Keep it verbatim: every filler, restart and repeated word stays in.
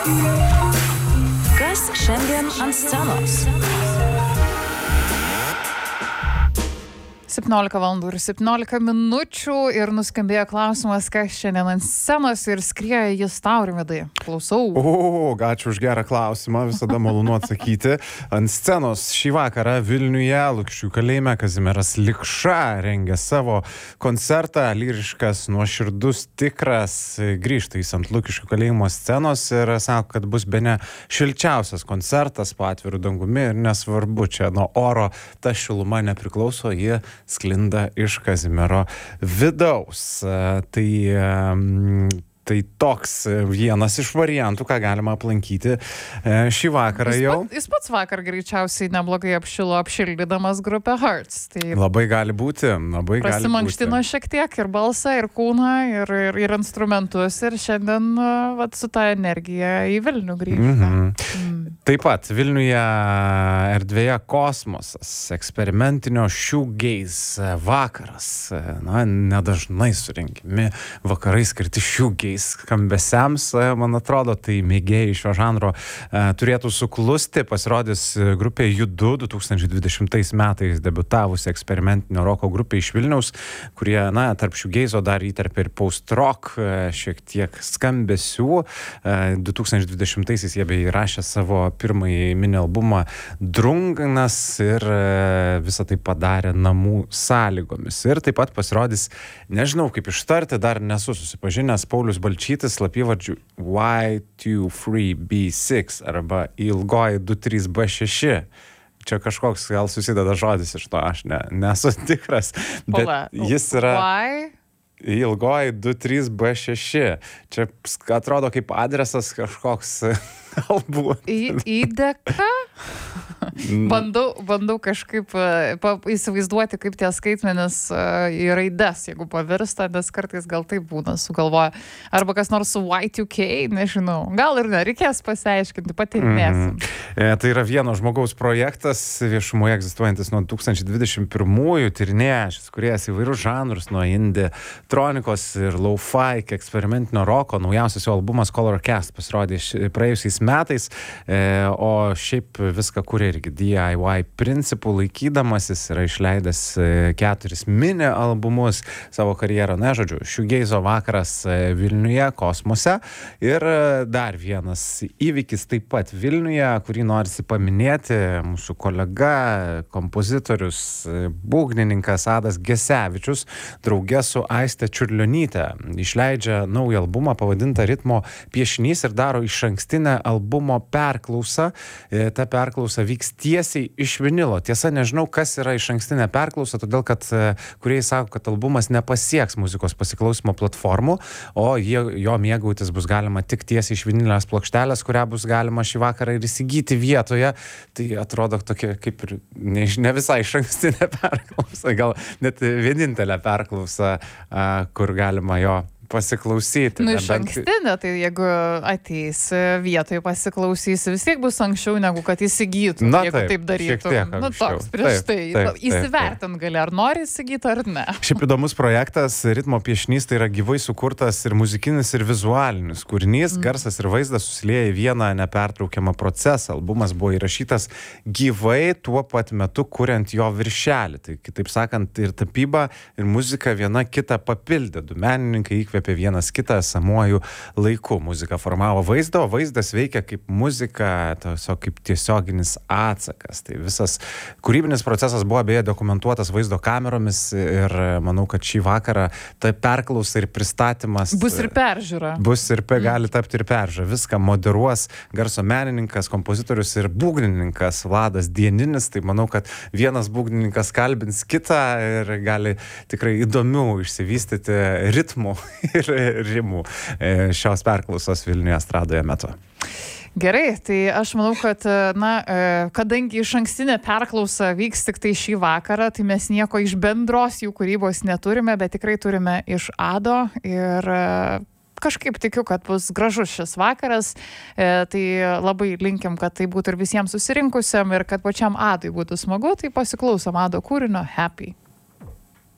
Kas šiandien ant scenos? septyniolika valandų ir septyniolika minučių ir nuskambėjo klausimas, kas šiandien ant scenos ir skrieja jis tau, Rimvydai. Klausau. O, ačiū už gerą klausimą, visada malonu atsakyti. Ant scenos šį vakarą Vilniuje, Lukiškių kalėjime, Kazimieras Likša rengia savo koncertą, lyriškas, nuoširdus, tikras, grįžta jis ant Lukiškių kalėjimo scenos ir sako, kad bus bene šilčiausias koncertas po atviru dangumi ir nesvarbu, čia nuo oro ta šiluma nepriklauso, jie sklinda iš Kazimiero vidaus. Tai, tai toks vienas iš variantų, ką galima aplankyti šį vakarą jis jau. Pat, jis pats vakar greičiausiai neblogai apšilo apšildydamas grupę Hearts. Tai labai gali būti, labai gali būti. Prasimankštino šiek tiek ir balsą, ir kūną, ir, ir, ir instrumentus ir šiandien vat, su ta energija į Vilnių grįžta. Mhm. Mm. Taip pat Vilniuje erdvėje Kosmosas, eksperimentinio shoegaze vakaras. Na, nedažnai surinkimi vakarai skirti shoegaze skambesiams, man atrodo, tai mėgėjai šio žanro e, turėtų suklusti. Pasirodys grupė U du du tūkstančiai dvidešimtais metais debiutavusi eksperimentinio roko grupė iš Vilniaus, kurie, na, tarp shoegaze'o dar įterpė ir post-rock, e, šiek tiek skambesių. E, du tūkstančiai dvidešimtaisiais jie bei įrašė savo pirmąjį mini albumą Drungnas ir e, visą tai padarė namų sąlygomis. Ir taip pat pasirodys, nežinau kaip ištarti, dar nesu susipažinęs, Paulius Balčytis slapyvardžiu Y two three B six arba ilgoji du trys B šeši. Čia kažkoks gal susideda žodis iš to, aš ne, nesu tikras. Bet Pala, jis yra why? ilgoji du trys B šeši. Čia atrodo kaip adresas kažkoks galbūt. Į, įdeka? Bandau, bandau kažkaip uh, pa, įsivaizduoti, kaip tie skaitmenis uh, į raides, jeigu pavirsta, nes kartais gal taip būna sugalvoja. Arba kas nors su Y two K, nežinau. Gal ir nereikės pasiaiškinti, patyrinėsim. Mm. E, tai yra vieno žmogaus projektas, viešumoje egzistuojantis nuo du tūkstančiai dvidešimt pirmųjų, tyrinėja šis kūrėjas įvairius žanrus, nuo indie, tronikos ir lo-fi, eksperimentinio roko. Naujausias jo albumas Colorcast pasirodė praėjusiais metais, e, o šiaip viską kūrė irgi D I Y principų laikydamasis, yra išleidęs keturis mini albumus savo karjerą. Na, žodžiu, shoegaze'o vakaras Vilniuje, Kosmose. Ir dar vienas įvykis taip pat Vilniuje, kurį norisi paminėti, mūsų kolega, kompozitorius, būgnininkas Adas Gesevičius, drauge su Aiste Čiurlionyte, išleidžia naują albumą pavadintą Ritmo piešinys ir daro išankstinę albumo perklausą. Ta perklausa vyks tiesiai iš vinilo. Tiesa, nežinau, kas yra išankstinė perklausa, todėl kad kūrėjai sako, kad albumas nepasieks muzikos pasiklausimo platformų, o jie, jo mėgautis bus galima tik tiesiai iš vinilės plokštelės, kurią bus galima šį vakarą ir įsigyti vietoje. Tai atrodo tokia kaip ir ne, ne visai išankstinė perklausa, gal net vienintelė perklausa, kur galima jo pasiklausyti. Nu, iš ankstinė, tai jeigu ateis vietoje pasiklausysi, vis tiek bus anksčiau negu kad įsigytų, na, jeigu taip, taip darytų. Nu, toks prieš tai. Įsivertint gali, ar nori įsigyti, ar ne. Šiaip įdomus projektas, Ritmo piešinys, tai yra gyvai sukurtas ir muzikinis, ir vizualinis kūrinys, mm. garsas ir vaizdas susilieja į vieną nepertraukiamą procesą. Albumas buvo įrašytas gyvai, tuo pat metu kuriant jo viršelį. Tai kitaip sakant, ir tapyba, ir muzika viena kitą papildė. Du menininkai įkvėpė apie vienas kitą esamuoju laiku. Muzika formavo vaizdą, o vaizdas veikia kaip muzika, tiesiog kaip tiesioginis atsakas. Tai visas kūrybinis procesas buvo beje dokumentuotas vaizdo kameromis ir manau, kad šį vakarą ta perklausa ir pristatymas bus ir peržiūra. Bus ir pe, gali tapti ir peržiūra. Viską moderuos garso menininkas, kompozitorius ir būgnininkas Vladas Dieninis. Tai manau, kad vienas būgnininkas kalbins kitą ir gali tikrai įdomių išsivystyti ritmų ir rimų šios perklausos Vilniuje estradoje metu. Gerai, tai aš manau, kad, na, kadangi iš ankstinė perklausa vyks tik tai šį vakarą, tai mes nieko iš bendros jų kūrybos neturime, bet tikrai turime iš Ado ir kažkaip tikiu, kad bus gražus šis vakaras, e, tai labai linkim, kad tai būtų ir visiems susirinkusiam ir kad pačiam Adui būtų smagu, tai pasiklausom Ado kūrinio Happy.